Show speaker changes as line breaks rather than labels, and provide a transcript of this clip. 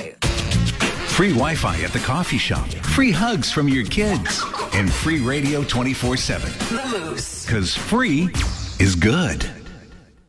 Hey.
Free Wi-Fi at the coffee shop, free hugs from your kids, and free radio 24/7.
The Moose.
Because free is good.